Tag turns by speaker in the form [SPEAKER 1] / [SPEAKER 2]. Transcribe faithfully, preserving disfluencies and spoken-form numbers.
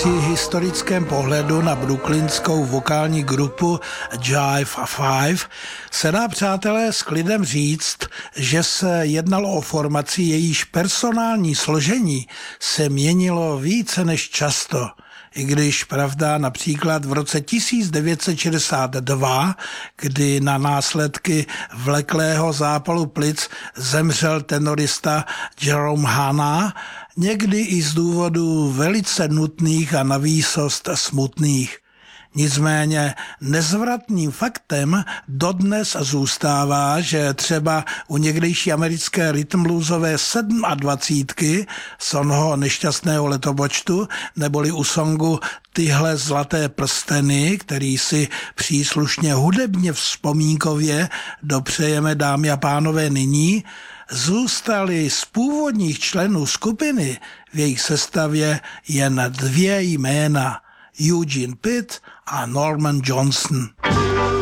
[SPEAKER 1] Při historickém pohledu na brooklynskou vokální grupu Jive Five se dá, přátelé, s klidem říct, že se jednalo o formaci, jejíž personální složení se měnilo více než často. I když, pravda, například v roce tisíc devět set šedesát dva, kdy na následky vleklého zápalu plic zemřel tenorista Jerome Hanna, někdy i z důvodů velice nutných a navýsost smutných. Nicméně nezvratným faktem dodnes zůstává, že třeba u někdejší americké rytmbluesové sedmadvacítky z onoho nešťastného letopočtu, neboli u songu Tyhle zlaté prsteny, který si příslušně hudebně vzpomínkově dopřejeme, dámy a pánové, nyní, zůstaly z původních členů skupiny v jejich sestavě jen dvě jména, Eugene Pitt a Norman Johnson.